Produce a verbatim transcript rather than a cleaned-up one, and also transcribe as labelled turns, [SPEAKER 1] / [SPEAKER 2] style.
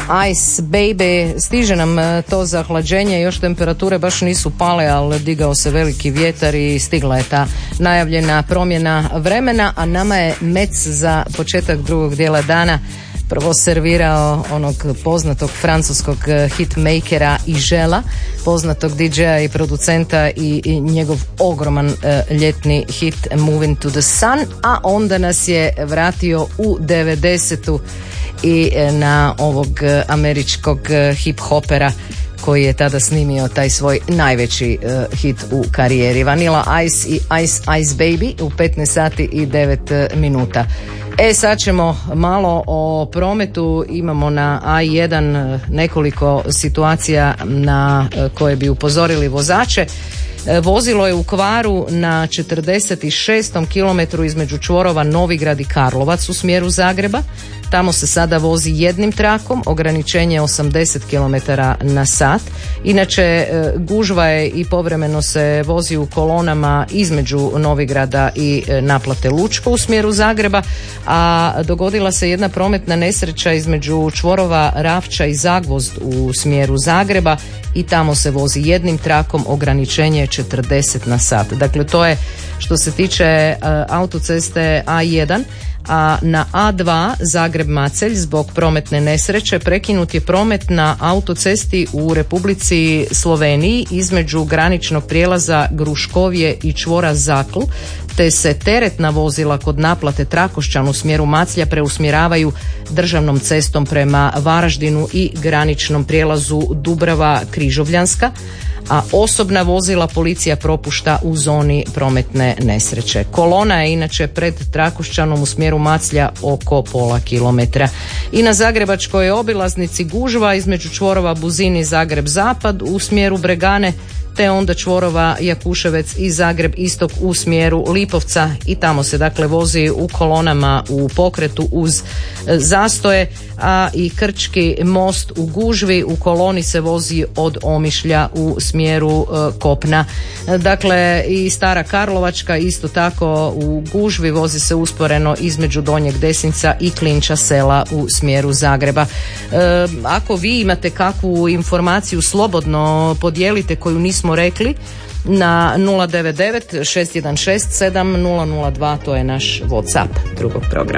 [SPEAKER 1] Ice Baby. Stiže nam to zahlađenje, još temperature baš nisu pale, ali digao se veliki vjetar i stigla je ta najavljena promjena vremena, a nama je Mec za početak drugog dijela dana prvo servirao onog poznatog francuskog hitmakera Igela, poznatog di džeja i producenta i, i njegov ogroman uh, ljetni hit Moving to the Sun, a onda nas je vratio u devedesetu i na ovog američkog hip-hopera koji je tada snimio taj svoj najveći uh, hit u karijeri. Vanilla Ice i Ice Ice Baby u petnaest sati i devet minuta. E, sad ćemo malo o prometu. Imamo na A jedan nekoliko situacija na koje bi upozorili vozače. Vozilo je u kvaru na četrdeset šestom kilometru između čvorova Novigrad i Karlovac u smjeru Zagreba. Tamo se sada vozi jednim trakom, ograničenje osamdeset kilometara na sat. Inače, gužva je i povremeno se vozi u kolonama između Novigrada i naplate Lučko u smjeru Zagreba, a dogodila se jedna prometna nesreća između čvorova Ravča i Zagvozd u smjeru Zagreba i tamo se vozi jednim trakom, ograničenje je četrdeset na sat. Dakle, to je što se tiče uh, autoceste A jedan. A na A dva Zagreb-Macelj zbog prometne nesreće prekinut je promet na autocesti u Republici Sloveniji između graničnog prijelaza Gruškovje i čvora Zakl, te se teretna vozila kod naplate Trakošćan u smjeru Maclja preusmjeravaju državnom cestom prema Varaždinu i graničnom prijelazu Dubrava-Križovljanska, a osobna vozila policija propušta u zoni prometne nesreće. Kolona je inače pred Trakošćanom u smjeru Maclja oko pola kilometra. I na zagrebačkoj obilaznici gužva između čvorova Buzin i Zagreb-Zapad u smjeru Bregane, te onda čvorova Jakuševec i Zagreb istok u smjeru Lipovca i tamo se dakle vozi u kolonama u pokretu uz zastoje, a i Krčki most u gužvi u koloni se vozi od Omišlja u smjeru e, Kopna. Dakle, i Stara Karlovačka isto tako u gužvi vozi se usporeno između Donjeg Desinca i Klinča Sela u smjeru Zagreba. E, ako vi imate kakvu informaciju, slobodno podijelite koju nismo rekli na nula devet devet šest jedan šest sedam nula nula dva, to je naš WhatsApp drugog programa.